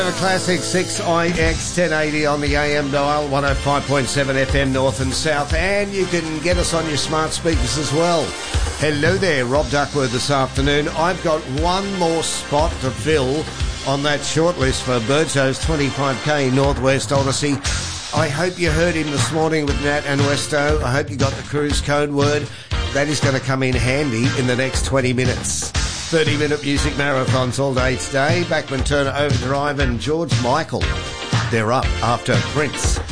Classic 6IX 1080 on the AM dial, 105.7 FM North and South, and you can get us on your smart speakers as well. Hello there, Rob Duckworth this afternoon. I've got one more spot to fill on that shortlist for Birdsow's 25k Northwest Odyssey. I hope you heard him this morning with Nat and Westo. I hope you got the cruise code word. That is going to come in handy in the next 20 minutes. 30-minute music marathons all day today. Backman Turner Overdrive and George Michael. They're up after Prince.